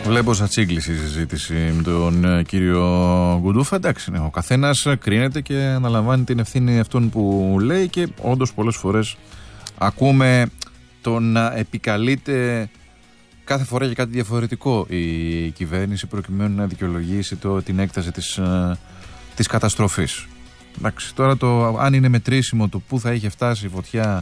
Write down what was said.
Βλέπω σαν τσίγκλιση η συζήτηση με τον κύριο Γκουντούφα. Εντάξει, ο καθένας κρίνεται και αναλαμβάνει την ευθύνη αυτών που λέει και όντως πολλές φορές ακούμε το να επικαλείται κάθε φορά για κάτι διαφορετικό η κυβέρνηση προκειμένου να δικαιολογήσει την έκταση της καταστροφής. Εντάξει, τώρα αν είναι μετρήσιμο το πού θα είχε φτάσει η φωτιά